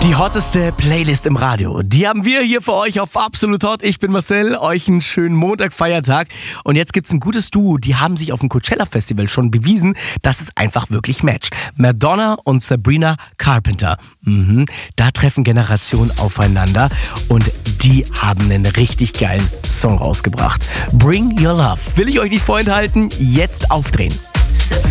Die hotteste Playlist im Radio, die haben wir hier für euch auf Absolut Hot. Ich bin Marcel, euch einen schönen Montag-Feiertag. Und jetzt gibt's ein gutes Duo, die haben sich auf dem Coachella-Festival schon bewiesen, dass es einfach wirklich matcht. Madonna und Sabrina Carpenter. Da treffen Generationen aufeinander und die haben einen richtig geilen Song rausgebracht. Bring Your Love. Will ich euch nicht vorenthalten, jetzt aufdrehen.